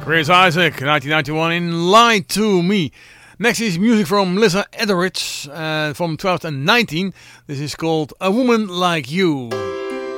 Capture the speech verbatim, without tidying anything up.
Chris Isaak, nineteen ninety-one in Lie to Me. Next is music from Melissa Etheridge uh, from twelve nineteen. This is called A Woman Like You.